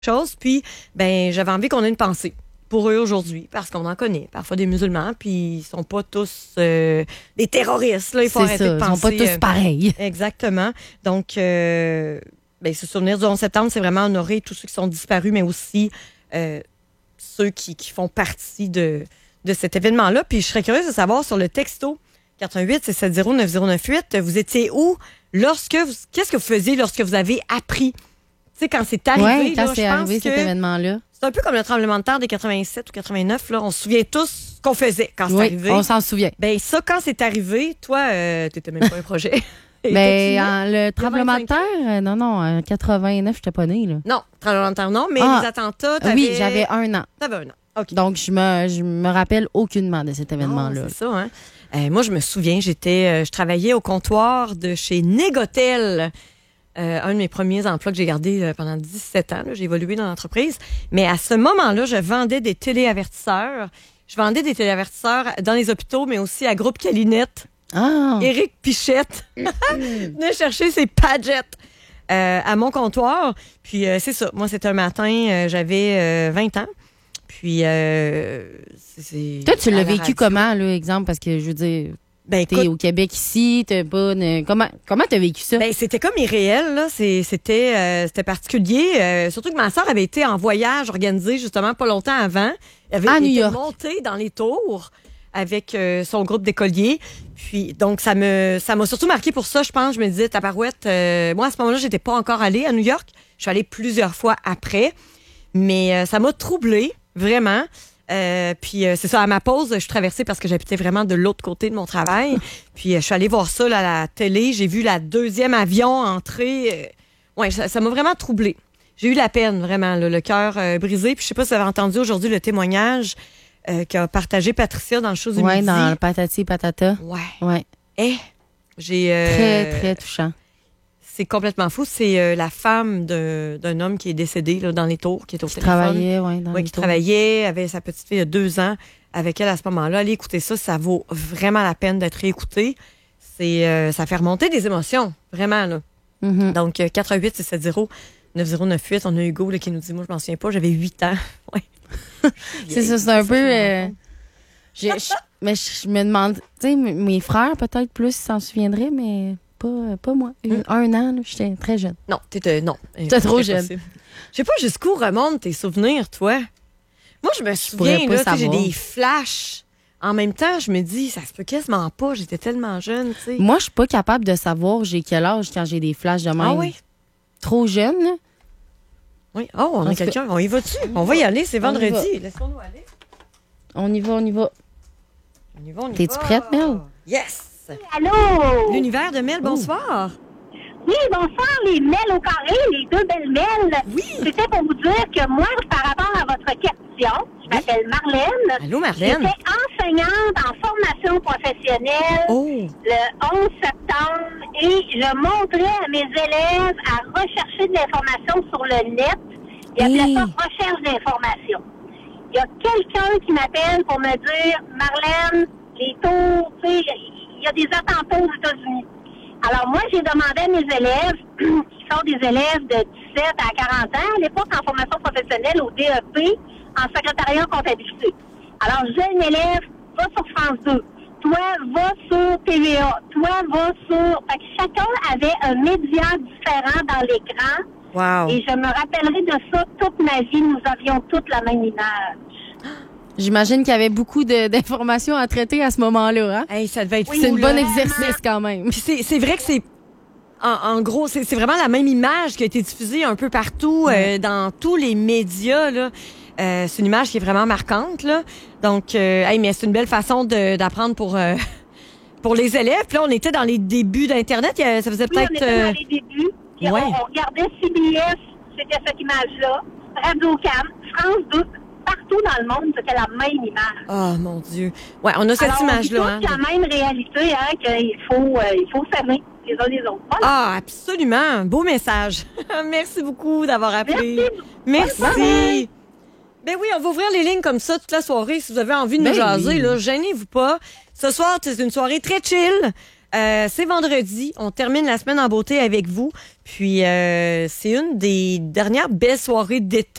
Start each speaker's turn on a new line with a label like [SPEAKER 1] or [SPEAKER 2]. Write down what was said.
[SPEAKER 1] chose. Puis, j'avais envie qu'on ait une pensée pour eux aujourd'hui, parce qu'on en connaît parfois des musulmans, puis ils sont pas tous des terroristes. Là, il faut arrêter de penser.
[SPEAKER 2] Ils sont pas tous pareils.
[SPEAKER 1] Exactement. Donc, se souvenir du 11 septembre, c'est vraiment honorer tous ceux qui sont disparus, mais aussi ceux qui font partie de cet événement-là. Puis je serais curieuse de savoir sur le texto 418-670-9098, vous étiez où qu'est-ce que vous faisiez lorsque vous avez appris? Tu sais, quand c'est arrivé.
[SPEAKER 2] Oui, quand
[SPEAKER 1] là,
[SPEAKER 2] c'est arrivé cet événement-là.
[SPEAKER 1] C'est un peu comme le tremblement de terre de 87 ou 89. Là. On se souvient tous ce qu'on faisait quand c'est arrivé.
[SPEAKER 2] On s'en souvient.
[SPEAKER 1] Ça, quand c'est arrivé, toi, t'étais même pas un projet.
[SPEAKER 2] Le tremblement de terre, non, en 89, j'étais pas née. Là.
[SPEAKER 1] Non, tremblement de terre, non, mais les attentats,
[SPEAKER 2] Oui, j'avais 1 an.
[SPEAKER 1] T'avais 1 an. OK.
[SPEAKER 2] Donc, je me rappelle aucunement de cet événement-là.
[SPEAKER 1] C'est ça, hein? Moi, je me souviens, je travaillais au comptoir de chez Négotel. Un de mes premiers emplois que j'ai gardé pendant 17 ans. Là, j'ai évolué dans l'entreprise. Mais à ce moment-là, je vendais des téléavertisseurs. Je vendais des téléavertisseurs dans les hôpitaux, mais aussi à Groupe Calinette. Éric Pichette venait chercher ses Padgett à mon comptoir. Puis c'est ça. Moi, c'était un matin, j'avais 20 ans. Puis
[SPEAKER 2] toi, tu l'as vécu comment, là, exemple? Parce que, je veux dire... t'es au Québec ici, t'as pas... Comment t'as vécu ça?
[SPEAKER 1] C'était comme irréel, là. C'était particulier. Surtout que ma soeur avait été en voyage organisé justement pas longtemps avant. Elle avait été montée dans les tours avec son groupe d'écoliers. Puis donc ça m'a surtout marqué pour ça, je pense. Je me disais, tabarouette, moi à ce moment-là, j'étais pas encore allée à New York. Je suis allée plusieurs fois après. Mais ça m'a troublée, vraiment. Puis c'est ça, à ma pause, je traversais parce que j'habitais vraiment de l'autre côté de mon travail. Puis je suis allée voir ça là, à la télé. J'ai vu la deuxième avion entrer. Ça m'a vraiment troublée. J'ai eu la peine, vraiment, là, le cœur brisé. Puis je sais pas si vous avez entendu aujourd'hui le témoignage qu'a partagé Patricia dans le show du midi.
[SPEAKER 2] Oui, dans le Patati Patata.
[SPEAKER 1] Ouais. J'ai...
[SPEAKER 2] Très, très touchant.
[SPEAKER 1] C'est complètement fou. C'est la femme d'un homme qui est décédé là, dans les tours, qui est au téléphone.
[SPEAKER 2] Qui
[SPEAKER 1] travaillait, avait sa petite fille de 2 ans avec elle à ce moment-là. Allez écouter ça, ça vaut vraiment la peine d'être réécouté. Ça fait remonter des émotions, vraiment. Là.
[SPEAKER 2] Mm-hmm.
[SPEAKER 1] Donc, 418-670-9098, on a Hugo là, qui nous dit, moi je m'en souviens pas, j'avais 8 ans. Ouais.
[SPEAKER 2] C'est ça, c'est un peu... mais je me demande, tu sais, mes frères peut-être plus s'en souviendraient, mais... Pas moi. 1 an, j'étais très jeune.
[SPEAKER 1] Non, t'étais
[SPEAKER 2] trop jeune.
[SPEAKER 1] Je sais pas jusqu'où remontent tes souvenirs, toi. Moi, je me souviens, là, j'ai des flashs. En même temps, je me dis, ça se peut quasiment pas. J'étais tellement jeune, tu sais.
[SPEAKER 2] Moi, je suis pas capable de savoir j'ai quel âge quand j'ai des flashs de même.
[SPEAKER 1] Ah oui?
[SPEAKER 2] Trop jeune, là.
[SPEAKER 1] Oui. Oh, on a quelqu'un. On y va-tu? On va y aller, c'est vendredi. Laisse-nous aller.
[SPEAKER 2] On y va. T'es-tu prête, Mel?
[SPEAKER 1] Yes!
[SPEAKER 3] Allô?
[SPEAKER 1] L'univers de Mel, bonsoir.
[SPEAKER 3] Oui, bonsoir, les Mel au carré, les 2 belles Mel.
[SPEAKER 1] Oui.
[SPEAKER 3] C'était pour vous dire que moi, par rapport à votre question, je m'appelle Marlène.
[SPEAKER 1] Allô, Marlène.
[SPEAKER 3] J'étais enseignante en formation professionnelle le 11 septembre et je montrais à mes élèves à rechercher de l'information sur le net. Ils appelaient ça recherche d'information. Il y a quelqu'un qui m'appelle pour me dire, Marlène, les tours, tu sais, il y a des attentats aux États-Unis. Alors, moi, j'ai demandé à mes élèves, qui sont des élèves de 17 à 40 ans, à l'époque en formation professionnelle au DEP, en secrétariat en comptabilité. Alors, j'ai un élève, va sur France 2. Toi, va sur TVA. Toi, va sur... Fait que chacun avait un média différent dans l'écran.
[SPEAKER 1] Wow.
[SPEAKER 3] Et je me rappellerai de ça toute ma vie. Nous avions toutes la même image.
[SPEAKER 2] J'imagine qu'il y avait beaucoup d'informations à traiter à ce moment-là. Hein?
[SPEAKER 1] Hey, ça devait être
[SPEAKER 2] c'est un bon exercice quand même.
[SPEAKER 1] Puis c'est vrai que c'est... En gros, c'est vraiment la même image qui a été diffusée un peu partout, dans tous les médias. Là. C'est une image qui est vraiment marquante. Là. Donc, mais c'est une belle façon d'apprendre pour les élèves. Puis là, on était dans les débuts d'Internet. Ça faisait peut-être...
[SPEAKER 3] on était dans les débuts. Puis on regardait CBS, c'était cette image-là. Radio-Can, France 2. Partout dans le monde, c'était la même image.
[SPEAKER 1] Oh, mon Dieu. Ouais, on a cette image-là.
[SPEAKER 3] C'est la même réalité, hein, qu'il faut s'aimer les uns les autres. Voilà.
[SPEAKER 1] Ah, absolument. Beau message. Merci beaucoup d'avoir appelé. Merci.
[SPEAKER 3] Bye.
[SPEAKER 1] Ben oui, on va ouvrir les lignes comme ça toute la soirée. Si vous avez envie de nous jaser, là, gênez-vous pas. Ce soir, c'est une soirée très chill. C'est vendredi. On termine la semaine en beauté avec vous. Puis, c'est une des dernières belles soirées d'été